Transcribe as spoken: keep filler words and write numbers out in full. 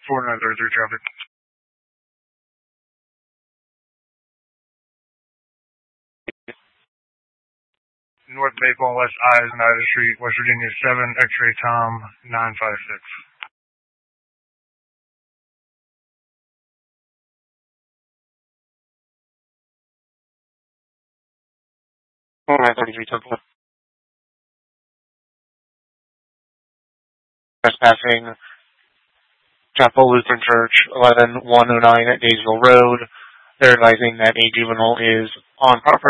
four nine thirty-three traffic. North Maple and West Eisenhower Street, West Virginia seven, X-ray Tom nine five six. four nine thirty-three Temple. Trespassing Chapel Lutheran Church, eleven one oh nine at Daysville Road. They're advising that a juvenile is on property.